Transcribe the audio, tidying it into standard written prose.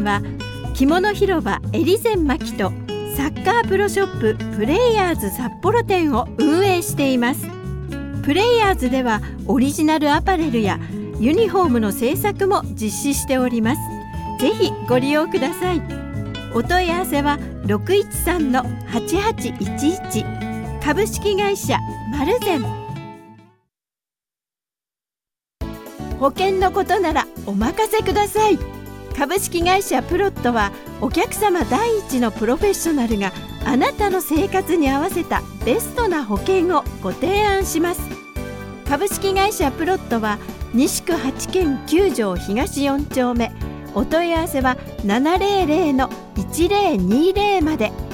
は着物広場エリゼンマキとサッカープロショッププレイヤーズ札幌店を運営しています。プレイヤーズではオリジナルアパレルやユニフォームの製作も実施しております。ぜひご利用ください。お問い合わせは 613-8811 株式会社マルゼン。保険のことならお任せください。株式会社プロットはお客様第一のプロフェッショナルがあなたの生活に合わせたベストな保険をご提案します。株式会社プロットは西区8軒9条東4丁目。お問い合わせは 700-1020 まで。